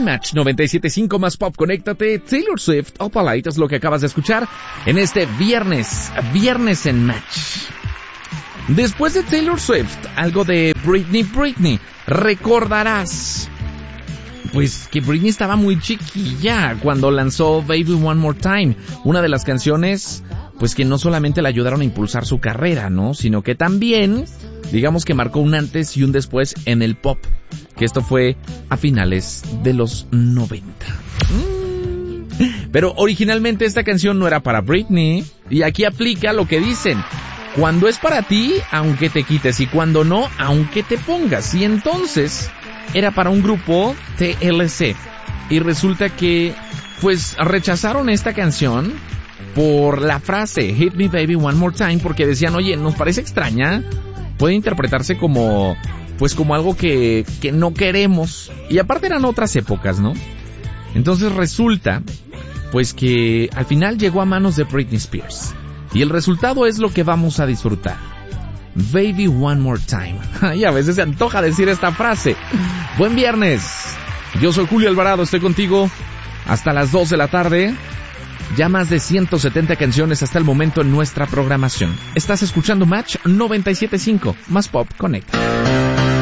en Match 97.5 más pop, conéctate. Taylor Swift, Opalite es lo que acabas de escuchar en este viernes en Match. Después de Taylor Swift, algo de Britney. Recordarás, pues, que Britney estaba muy chiquilla cuando lanzó Baby One More Time, una de las canciones, pues, que no solamente le ayudaron a impulsar su carrera, ¿no? Sino que también, digamos que marcó un antes y un después en el pop, que esto fue a finales de los 90. Pero originalmente esta canción no era para Britney, y aquí aplica lo que dicen: cuando es para ti, aunque te quites, y cuando no, aunque te pongas. Y entonces era para un grupo TLC, y resulta que pues rechazaron esta canción por la frase Hit Me Baby One More Time, porque decían, oye, nos parece extraña, puede interpretarse como pues como algo que no queremos, y aparte eran otras épocas, ¿no? Entonces resulta pues que al final llegó a manos de Britney Spears, y el resultado es lo que vamos a disfrutar. Baby One More Time. Y a veces se antoja decir esta frase. Buen viernes. Yo soy Julio Alvarado, estoy contigo hasta las 2 de la tarde. Ya más de 170 canciones hasta el momento en nuestra programación. Estás escuchando Match 97.5, más pop, conecta.